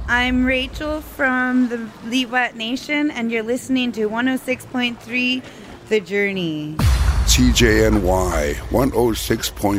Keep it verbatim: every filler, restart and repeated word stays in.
I'm Rachel from the Liwat Nation, and you're listening to one oh six point three The Journey. C J N Y one oh six point three